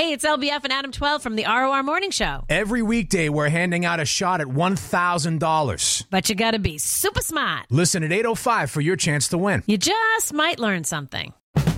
Hey, it's LBF and Adam 12 from the ROR Morning Show. Every weekday, we're handing out a shot at $1,000. But you gotta be super smart. Listen at 8:05 for your chance to win. You just might learn something.